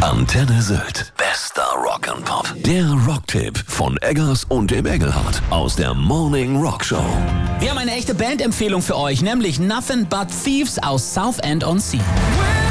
Antenne Sylt. Bester Rock'n'Pop. Der Rocktipp von Eggers und dem Engelhardt aus der Morning Rock Show. Wir haben eine echte Bandempfehlung für euch, nämlich Nothing But Thieves aus Southend-on-Sea.